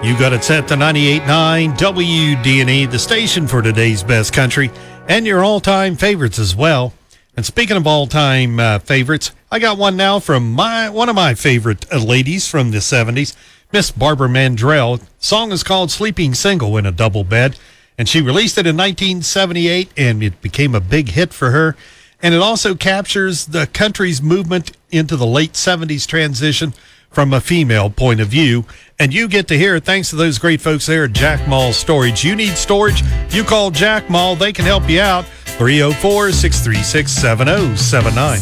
You got it set to 98.9 WDNE, the station for today's best country, and your all-time favorites as well. And speaking of all-time favorites, I got one now from one of my favorite ladies from the 70s, Miss Barbara Mandrell. The song is called Sleeping Single in a Double Bed, and she released it in 1978, and it became a big hit for her. And it also captures the country's movement into the late 70s transition from a female point of view. And you get to hear it thanks to those great folks there at Jack Mall Storage. You need storage, you call Jack Mall. They can help you out. 304-636-7079.